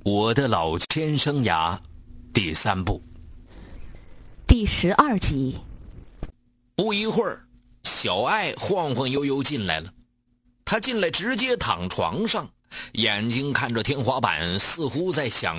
我的老千生涯第3部第12集。 不一会儿，小爱晃晃悠悠进来了。她进来直接躺床上，眼睛看着天花板，似乎在想